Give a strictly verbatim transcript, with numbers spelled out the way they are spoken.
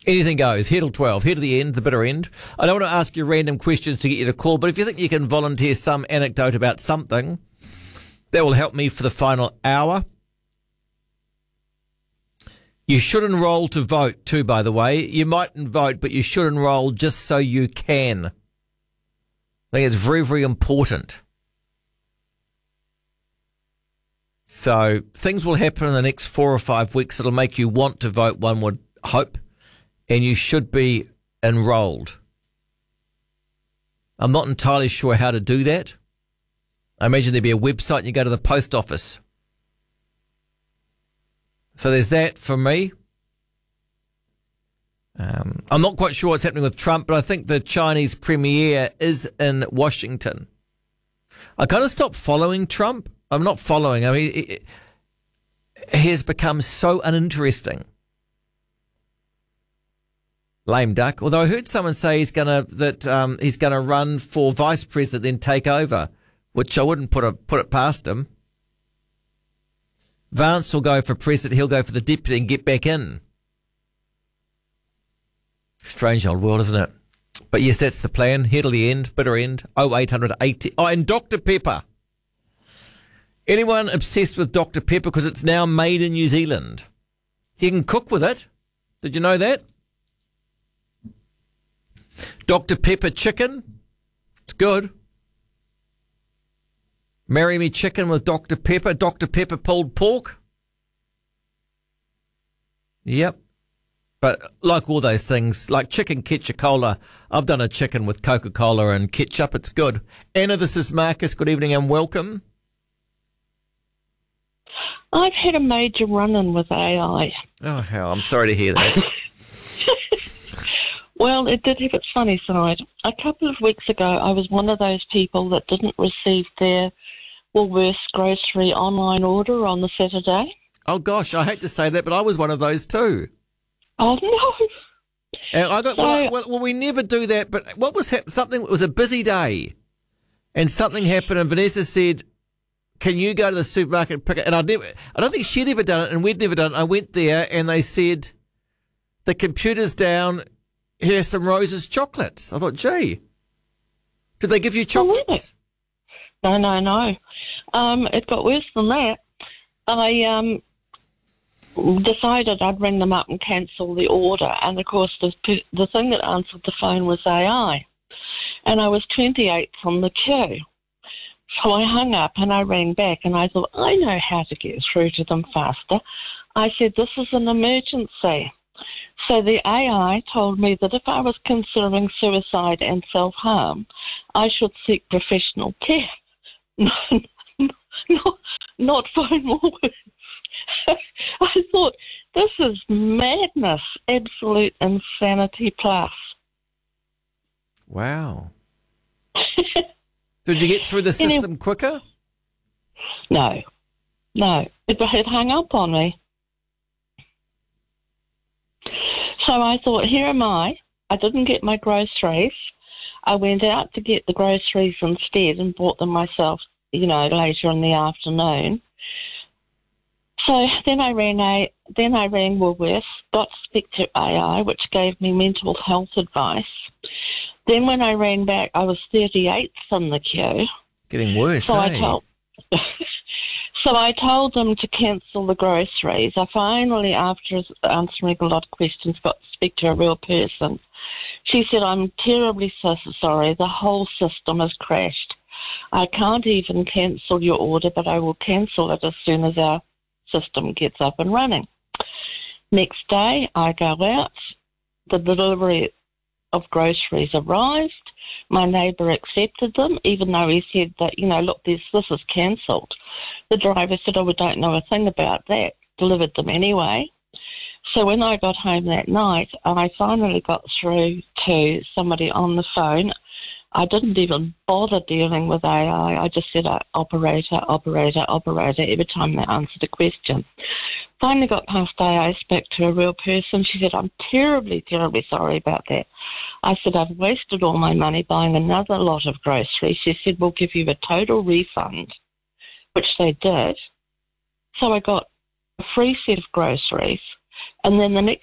Anything goes. Here till twelve. Here to the end, the bitter end. I don't want to ask you random questions to get you to call, but if you think you can volunteer some anecdote about something, that will help me for the final hour. You should enrol to vote too, by the way. You mightn't vote, but you should enrol just so you can. I think it's very, very important. So things will happen in the next four or five weeks that'll make you want to vote, one would hope, and you should be enrolled. I'm not entirely sure how to do that. I imagine there'd be a website and you go to the post office. So there's that for me. Um, I'm not quite sure what's happening with Trump, but I think the Chinese premier is in Washington. I kind of stopped following Trump. I'm not following. I mean, it, it, he has become so uninteresting. Lame duck. Although I heard someone say he's gonna that um, he's gonna run for vice president, then take over, which I wouldn't put a, put it past him. Vance will go for president, he'll go for the deputy and get back in. Strange old world, isn't it? But yes, that's the plan. Here till the end, bitter end. oh eight hundred eighty. Oh, and Doctor Pepper. Anyone obsessed with Doctor Pepper because it's now made in New Zealand? You can cook with it. Did you know that? Doctor Pepper chicken. It's good. Marry me chicken with Doctor Pepper. Doctor Pepper pulled pork. Yep. But like all those things, like chicken ketchup cola, I've done a chicken with Coca-Cola and ketchup. It's good. Anna, this is Marcus. Good evening and welcome. I've had a major run-in with A I. Oh, hell, I'm sorry to hear that. Well, it did have its funny side. A couple of weeks ago, I was one of those people that didn't receive their Woolworths grocery online order on the Saturday. Oh, gosh, I hate to say that, but I was one of those too. Oh, no. And I got, So, well, I, well, well, we never do that, but what was hap- something, it was a busy day, and something happened, and Vanessa said, can you go to the supermarket and pick it? And I never, I don't think she'd ever done it, and we'd never done it. I went there, and they said, the computer's down, here's some Rose's chocolates. I thought, gee, did they give you chocolates? No, no, no. Um, it got worse than that. I um, decided I'd ring them up and cancel the order. And, of course, the, the thing that answered the phone was A I. And I was twenty-eighth on the queue. So I hung up and I rang back and I thought, I know how to get through to them faster. I said, this is an emergency. So the A I told me that if I was considering suicide and self-harm, I should seek professional care. not, not phone Woolworths. I thought, this is madness, absolute insanity plus. Wow. Did you get through the system anyway, quicker? No, no. It had hung up on me. So I thought, here am I. I didn't get my groceries. I went out to get the groceries instead and bought them myself, you know, later in the afternoon. So then I rang a, then I rang Woolworths, got to speak to A I, which gave me mental health advice. Then when I rang back, I was thirty-eighth in the queue. Getting worse, so eh? I told, So I told them to cancel the groceries. I finally, after answering a lot of questions, got to speak to a real person. She said, I'm terribly so sorry. The whole system has crashed. I can't even cancel your order, but I will cancel it as soon as our system gets up and running. Next day, I go out. The delivery of groceries arrived. My neighbour accepted them, even though he said that, you know, look, this, this is cancelled. The driver said, oh, we don't know a thing about that. Delivered them anyway. So when I got home that night, I finally got through to somebody on the phone. I didn't even bother dealing with A I. I just said, uh, operator, operator, operator, every time they answered a question. Finally got past A I, spoke to a real person. She said, I'm terribly, terribly sorry about that. I said, I've wasted all my money buying another lot of groceries. She said, we'll give you a total refund, which they did. So I got a free set of groceries. And then the next